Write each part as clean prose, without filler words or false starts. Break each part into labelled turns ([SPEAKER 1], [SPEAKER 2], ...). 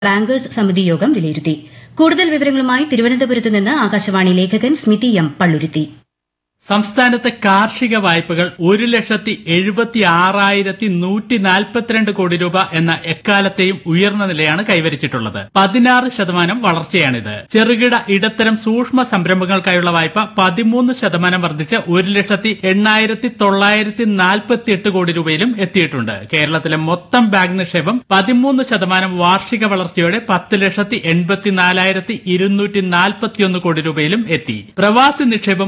[SPEAKER 1] Bankers സമിതി യോഗം വിലയിരുത്തി. കൂടുതൽ വിവരങ്ങളുമായി തിരുവനന്തപുരത്ത് നിന്ന് ആകാശവാണി ലേഖകൻ സ്മിതി എം പള്ളുരുത്തി.
[SPEAKER 2] സംസ്ഥാനത്തെ കാർഷിക വായ്പകൾ 1,76,142 കോടി രൂപ എന്ന എക്കാലത്തെയും ഉയർന്ന നിലയാണ് കൈവരിച്ചിട്ടുള്ളത്. 16% വളർച്ചയാണിത്. ചെറുകിട ഇടത്തരം സൂക്ഷ്മ സംരംഭങ്ങൾക്കായുള്ള വായ്പ 13% വർദ്ധിച്ച് 1,08,948 കോടി രൂപയിലും എത്തിയിട്ടുണ്ട്. കേരളത്തിലെ മൊത്തം ബാങ്ക് നിക്ഷേപം 13% വാർഷിക വളർച്ചയോടെ 10,84,241 കോടി രൂപയിലും എത്തി. പ്രവാസി നിക്ഷേപം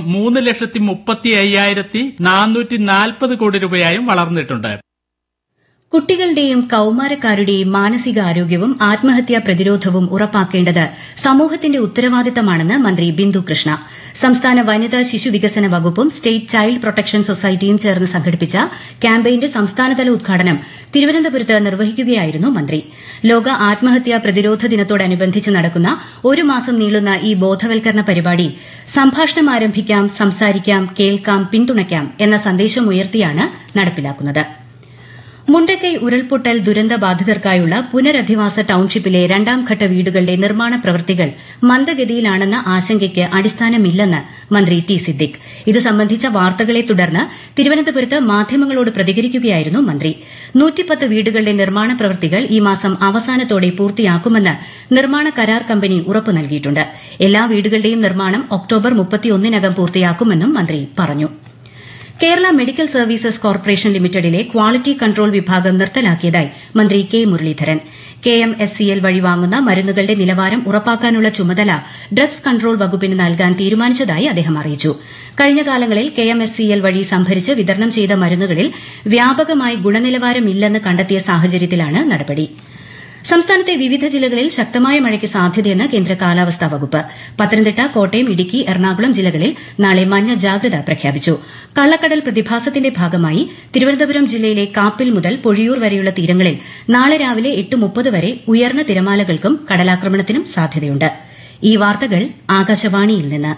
[SPEAKER 2] 3,35,440 കോടി രൂപയായും വളർന്നിട്ടുണ്ട്.
[SPEAKER 1] കുട്ടികളുടെയും കൌമാരക്കാരുടെയും മാനസികാരോഗ്യവും ആത്മഹത്യാ പ്രതിരോധവും ഉറപ്പാക്കേണ്ടത് സമൂഹത്തിന്റെ ഉത്തരവാദിത്തമാണെന്ന് മന്ത്രി ബിന്ദു കൃഷ്ണ. സംസ്ഥാന വനിതാ ശിശു വികസന വകുപ്പും സ്റ്റേറ്റ് ചൈൽഡ് പ്രൊട്ടക്ഷൻ സൊസൈറ്റിയും ചേർന്ന് സംഘടിപ്പിച്ച ക്യാമ്പയിന്റെ സംസ്ഥാനതല ഉദ്ഘാടനം തിരുവനന്തപുരത്ത് നിർവഹിക്കുകയായിരുന്നു മന്ത്രി. ലോക ആത്മഹത്യാ പ്രതിരോധ ദിനത്തോടനുബന്ധിച്ച് നടക്കുന്ന ഒരു മാസം നീളുന്ന ഈ ബോധവൽക്കരണ പരിപാടി സംഭാഷണം ആരംഭിക്കാം, സംസാരിക്കാം, കേൾക്കാം, പിന്തുണയ്ക്കാം എന്ന സന്ദേശമുയർത്തിയാണ് നടപ്പിലാക്കുന്നത്. മുണ്ടക്കൈ ഉരുൾപൊട്ടൽ ദുരന്തബാധിതർക്കായുള്ള പുനരധിവാസ ടൌൺഷിപ്പിലെ രണ്ടാംഘട്ട വീടുകളുടെ നിർമ്മാണ പ്രവൃത്തികൾ മന്ദഗതിയിലാണെന്ന ആശങ്കയ്ക്ക് അടിസ്ഥാനമില്ലെന്ന് മന്ത്രി ടി സിദ്ദിഖ്. ഇത് സംബന്ധിച്ച വാർത്തകളെ തുടർന്ന് തിരുവനന്തപുരത്ത് മാധ്യമങ്ങളോട് പ്രതികരിക്കുകയായിരുന്നു മന്ത്രി. 110 വീടുകളുടെ നിർമ്മാണ പ്രവൃത്തികൾ ഈ മാസം അവസാനത്തോടെ പൂർത്തിയാക്കുമെന്ന് നിർമ്മാണ കരാർ കമ്പനി ഉറപ്പു നൽകിയിട്ടുണ്ട്. എല്ലാ വീടുകളുടെയും നിർമ്മാണം ഒക്ടോബർ 31 പൂർത്തിയാക്കുമെന്നും മന്ത്രി പറഞ്ഞു. Kerala medical services corporation ലിമിറ്റഡിലെ quality control വിഭാഗം നിർത്തലാക്കിയതായി മന്ത്രി കെ മുരളീധരൻ. KMSCL വഴി വാങ്ങുന്ന മരുന്നുകളുടെ നിലവാരം ഉറപ്പാക്കാനുള്ള ചുമതല ഡ്രഗ്സ് കൺട്രോൾ വകുപ്പിന് നൽകാൻ തീരുമാനിച്ചതായി അദ്ദേഹം അറിയിച്ചു. കഴിഞ്ഞ കാലങ്ങളിൽ KMSCL വഴി സംഭരിച്ച് വിതരണം ചെയ്ത മരുന്നുകളിൽ വ്യാപകമായി ഗുണനിലവാരമില്ലെന്ന് കണ്ടെത്തിയ സാഹചര്യത്തിലാണ് നടപടി. സംസ്ഥാനത്തെ വിവിധ ജില്ലകളിൽ ശക്തമായ മഴയ്ക്ക് സാധ്യതയെന്ന് കേന്ദ്ര കാലാവസ്ഥാ വകുപ്പ്. പത്തനംതിട്ട, കോട്ടയം, ഇടുക്കി, എറണാകുളം ജില്ലകളിൽ നാളെ മഞ്ഞ ജാഗ്രത പ്രഖ്യാപിച്ചു. കള്ളക്കടൽ പ്രതിഭാസത്തിന്റെ ഭാഗമായി തിരുവനന്തപുരം ജില്ലയിലെ കാപ്പിൽ മുതൽ പൊഴിയൂർ വരെയുള്ള തീരങ്ങളിൽ നാളെ രാവിലെ 8:30 വരെ ഉയർന്ന തിരമാലകൾക്കും കടലാക്രമണത്തിനും സാധ്യതയുണ്ട്. ഈ വാർത്തകൾ ആകാശവാണിയിൽ നിന്ന്.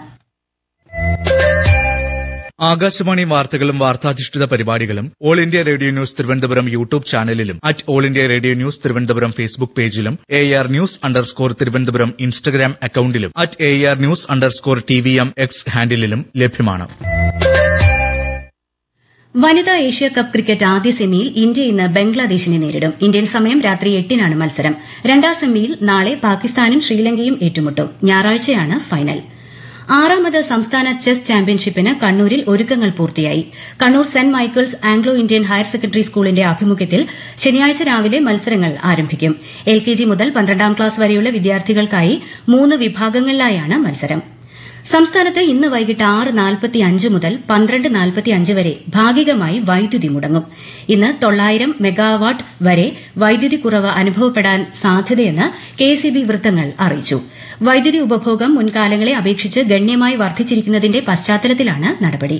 [SPEAKER 3] ആകാശവാണി വാർത്തകളും വാർത്താധിഷ്ഠിത പരിപാടികളും all India radio news Thiruvananthapuram YouTube ചാനലിലും all India radio news Thiruvananthapuram Facebook പേജിലും AR News_ തിരുവനന്തപുരം ഇൻസ്റ്റഗ്രാം അക്കൌണ്ടിലും AR News_TVM X ഹാൻഡിലും ലഭ്യമാണ്.
[SPEAKER 1] വനിതാ ഏഷ്യാകപ്പ് ക്രിക്കറ്റ് ആദ്യ സെമിയിൽ ഇന്ത്യ ഇന്ന് ബംഗ്ലാദേശിനെ നേരിടും. ഇന്ത്യൻ സമയം രാത്രി 8-നാണ് മത്സരം. രണ്ടാം സെമിയിൽ നാളെ പാകിസ്ഥാനും ശ്രീലങ്കയും ഏറ്റുമുട്ടും. ഞായറാഴ്ചയാണ് ഫൈനൽ. 6ാമത് സംസ്ഥാന ചെസ് ചാമ്പ്യൻഷിപ്പിന് കണ്ണൂരിൽ ഒരുക്കങ്ങൾ പൂർത്തിയായി. Kannur saint Michael's Anglo Indian higher secondary സ്കൂളിന്റെ ആഭിമുഖ്യത്തിൽ ശനിയാഴ്ച രാവിലെ മത്സരങ്ങൾ ആരംഭിക്കും. LKG മുതൽ 12ാം ക്ലാസ് വരെയുള്ള വിദ്യാർത്ഥികൾക്കായി 3 വിഭാഗങ്ങളിലായാണ് മത്സരം. സംസ്ഥാനത്ത് ഇന്ന് വൈകിട്ട് 6:45 മുതൽ 12:45 വരെ ഭാഗികമായി വൈദ്യുതി മുടങ്ങും. ഇന്ന് 900 മെഗാവാട്ട് വരെ വൈദ്യുതി കുറവ് അനുഭവപ്പെടാൻ സാധ്യതയെന്ന് KEB വൃത്തങ്ങൾ അറിയിച്ചു. വൈദ്യുതി ഉപഭോഗം മുൻകാലങ്ങളെ അപേക്ഷിച്ച് ഗണ്യമായി വർദ്ധിച്ചിരിക്കുന്നതിന്റെ പശ്ചാത്തലത്തിലാണ് നടപടി.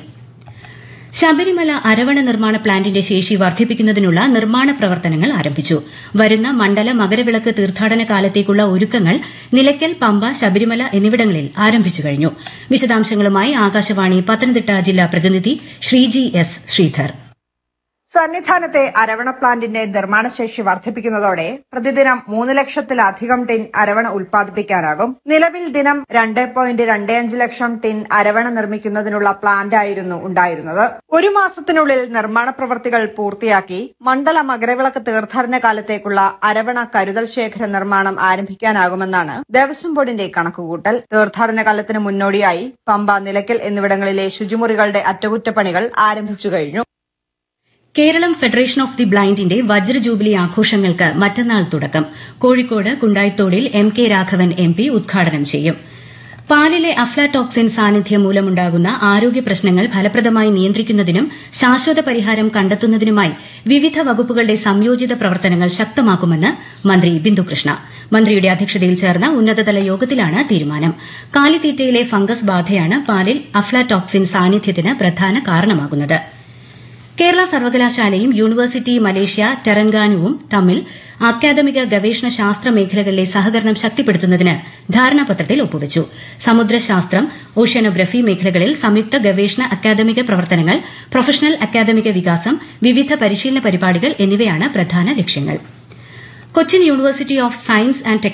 [SPEAKER 1] ശബരിമല അരവണ നിർമ്മാണ പ്ലാന്റിന്റെ ശേഷി വർദ്ധിപ്പിക്കുന്നതിനുള്ള നിർമ്മാണ പ്രവർത്തനങ്ങൾ ആരംഭിച്ചു. വരുന്ന മണ്ഡല മകരവിളക്ക് തീർത്ഥാടന കാലത്തേക്കുള്ള ഒരുക്കങ്ങൾ നിലയ്ക്കൽ, പമ്പ, ശബരിമല എന്നിവിടങ്ങളിൽ ആരംഭിച്ചു കഴിഞ്ഞു. വിശദാംശങ്ങളുമായി ആകാശവാണി പത്തനംതിട്ട ജില്ലാ പ്രതിനിധി ശ്രീജി എസ് ശ്രീധർ.
[SPEAKER 4] സന്നിധാനത്തെ അരവണ പ്ലാന്റിന്റെ നിർമ്മാണശേഷി വർദ്ധിപ്പിക്കുന്നതോടെ പ്രതിദിനം 3 ലക്ഷത്തിലധികം ടിൻ അരവണ ഉൽപ്പാദിപ്പിക്കാനാകും. നിലവിൽ ദിനം 2.25 ലക്ഷം ടിൻ അരവണ നിർമ്മിക്കുന്നതിനുള്ള പ്ലാന്റായിരുന്നു ഉണ്ടായിരുന്നത്. ഒരു മാസത്തിനുള്ളിൽ നിർമ്മാണ പ്രവൃത്തികൾ പൂർത്തിയാക്കി മണ്ഡല മകരവിളക്ക് തീർത്ഥാടന കാലത്തേക്കുള്ള അരവണ കരുതൽ ശേഖര നിർമ്മാണം ആരംഭിക്കാനാകുമെന്നാണ് ദേവസ്വം ബോർഡിന്റെ കണക്കുകൂട്ടൽ. തീർത്ഥാടന കാലത്തിന് മുന്നോടിയായി പമ്പ, നിലയ്ക്കൽ എന്നിവിടങ്ങളിലെ ശുചിമുറികളുടെ അറ്റകുറ്റപ്പണികൾ ആരംഭിച്ചു കഴിഞ്ഞു.
[SPEAKER 1] Keralam federation of the ബ്ലൈൻഡിന്റെ വജ്ര jubilee ആഘോഷങ്ങൾക്ക് മറ്റന്നാൾ തുടക്കം. കോഴിക്കോട് കുണ്ടായിത്തോടിൽ MK രാഘവൻ MP ഉദ്ഘാടനം ചെയ്യും. പാലിലെ അഫ്ലാടോക്സിൻ സാന്നിധ്യം മൂലമുണ്ടാകുന്ന ആരോഗ്യ പ്രശ്നങ്ങൾ ഫലപ്രദമായി നിയന്ത്രിക്കുന്നതിനും ശാശ്വത പരിഹാരം കണ്ടെത്തുന്നതിനുമായി വിവിധ വകുപ്പുകളുടെ സംയോജിത പ്രവർത്തനങ്ങൾ ശക്തമാക്കുമെന്ന് മന്ത്രി ബിന്ദു കൃഷ്ണ. മന്ത്രിയുടെ അധ്യക്ഷതയിൽ ചേർന്ന ഉന്നതതല യോഗത്തിലാണ് തീരുമാനം. കാലിത്തീറ്റയിലെ ഫംഗസ് ബാധയാണ് പാലിൽ അഫ്ലാടോക്സിൻ സാന്നിധ്യത്തിന് പ്രധാന കാരണമാകുന്നത്. കേരള സർവകലാശാലയും യൂണിവേഴ്സിറ്റി മലേഷ്യ ടെറൻഗാനുവും തമ്മിൽ അക്കാദമിക ഗവേഷണ ശാസ്ത്ര മേഖലകളിലെ സഹകരണം ശക്തിപ്പെടുത്തുന്നതിന് ധാരണാപത്രത്തിൽ ഒപ്പുവച്ചു. സമുദ്രശാസ്ത്രം, ഓഷ്യാനോഗ്രഫി മേഖലകളിൽ സംയുക്ത ഗവേഷണ അക്കാദമിക പ്രവർത്തനങ്ങൾ, പ്രൊഫഷണൽ അക്കാദമിക വികാസം, വിവിധ പരിശീലന പരിപാടികൾ എന്നിവയാണ് പ്രധാന ലക്ഷ്യങ്ങൾ. Cochin university of science and